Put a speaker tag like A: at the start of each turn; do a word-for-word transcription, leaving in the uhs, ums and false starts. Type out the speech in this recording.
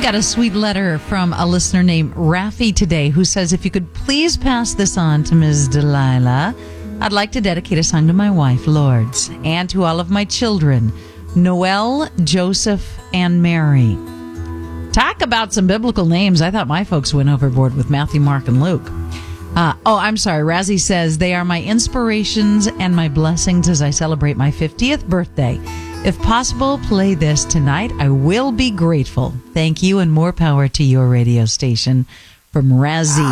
A: got a sweet letter from a listener named Rafi today who says, if you could please pass this on to Miz Delilah, I'd like to dedicate a song to my wife, Lourdes, and to all of my children, Noel, Joseph, and Mary. Talk about some biblical names. I thought my folks went overboard with Matthew, Mark, and Luke. Uh, oh, I'm sorry. Razzie says, they are my inspirations and my blessings as I celebrate my fiftieth birthday. If possible, play this tonight. I will be grateful. Thank you, and more power to your radio station. From Razzie.